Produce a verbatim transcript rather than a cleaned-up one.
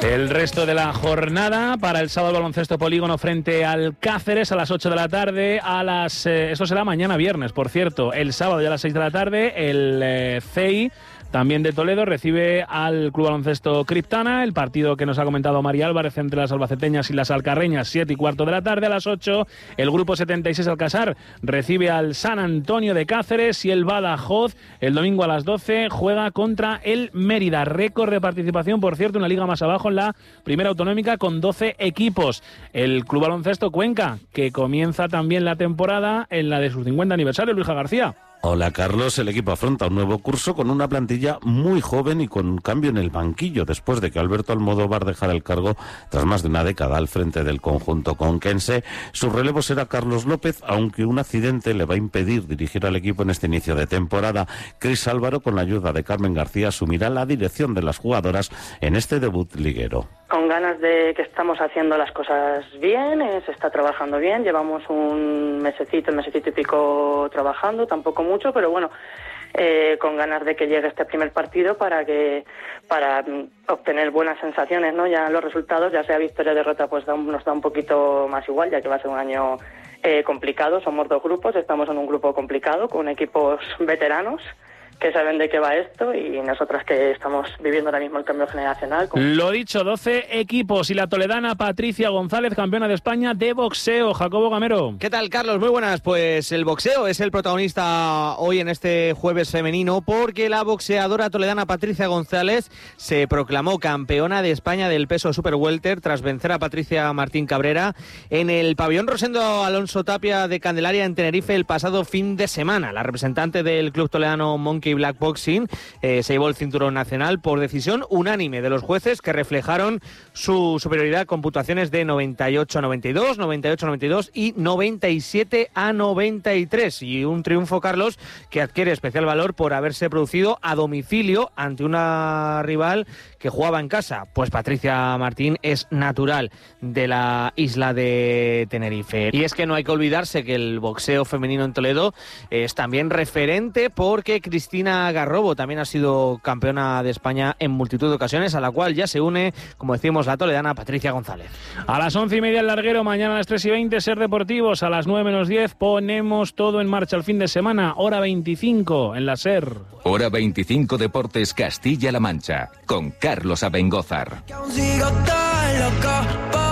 El resto de la jornada para el sábado baloncesto Polígono frente al Cáceres a las ocho de la tarde, a las eh, eso será mañana viernes, por cierto. El sábado ya a las seis de la tarde el eh, C I también de Toledo recibe al Club Baloncesto Criptana, el partido que nos ha comentado María Álvarez entre las albaceteñas y las alcarreñas, siete y cuarto de la tarde. A las ocho el Grupo setenta y seis Alcasar recibe al San Antonio de Cáceres y el Badajoz el domingo a las doce juega contra el Mérida. Récord de participación, por cierto, una liga más abajo en la primera autonómica con doce equipos. El Club Baloncesto Cuenca, que comienza también la temporada en la de su cincuenta aniversario, Luisa García. Hola Carlos, el equipo afronta un nuevo curso con una plantilla muy joven y con un cambio en el banquillo después de que Alberto Almodóvar dejara el cargo tras más de una década al frente del conjunto conquense. Su relevo será Carlos López, aunque un accidente le va a impedir dirigir al equipo en este inicio de temporada. Cris Álvaro, con la ayuda de Carmen García, asumirá la dirección de las jugadoras en este debut liguero. Con ganas de que estamos haciendo las cosas bien, eh, se está trabajando bien, llevamos un mesecito, un mesecito y pico trabajando, tampoco mucho, pero bueno, eh, con ganas de que llegue este primer partido para que para mm, obtener buenas sensaciones, ¿no? Ya los resultados, ya sea victoria o derrota, pues da un, nos da un poquito más igual, ya que va a ser un año eh, complicado. Somos dos grupos, estamos en un grupo complicado con equipos veteranos que saben de qué va esto, y nosotras que estamos viviendo ahora mismo el cambio generacional. Con... Lo dicho, doce equipos y la toledana Patricia González, campeona de España de boxeo. Jacobo Gamero. ¿Qué tal, Carlos? Muy buenas. Pues el boxeo es el protagonista hoy en este jueves femenino, porque la boxeadora toledana Patricia González se proclamó campeona de España del peso super welter tras vencer a Patricia Martín Cabrera en el pabellón Rosendo Alonso Tapia de Candelaria en Tenerife el pasado fin de semana. La representante del club toledano Monkey Black Boxing eh, se llevó el cinturón nacional por decisión unánime de los jueces, que reflejaron su superioridad con puntuaciones de noventa y ocho a noventa y dos, noventa y ocho a noventa y dos y noventa y siete a noventa y tres. Y un triunfo, Carlos, que adquiere especial valor por haberse producido a domicilio ante una rival que jugaba en casa. Pues Patricia Martín es natural de la isla de Tenerife. Y es que no hay que olvidarse que el boxeo femenino en Toledo es también referente, porque Cristina Garrobo también ha sido campeona de España en multitud de ocasiones, a la cual ya se une, como decimos, la toledana Patricia González. A las once y media el larguero, mañana a las tres y veinte Ser Deportivos, a las nueve menos diez ponemos todo en marcha el fin de semana, hora veinticinco en la Ser. Hora veinticinco Deportes Castilla-La Mancha, con Carlos Abengózar.